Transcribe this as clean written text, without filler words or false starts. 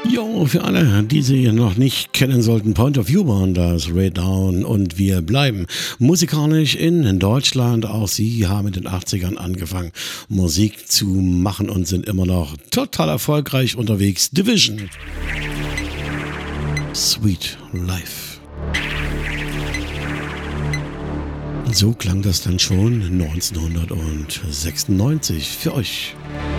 Jo, für alle, die sie noch nicht kennen sollten, Point of View waren das, Ray Down und wir bleiben musikalisch in Deutschland. Auch sie haben in den 80ern angefangen, Musik zu machen und sind immer noch total erfolgreich unterwegs. Division. Sweet Life. So klang das dann schon 1996 für euch.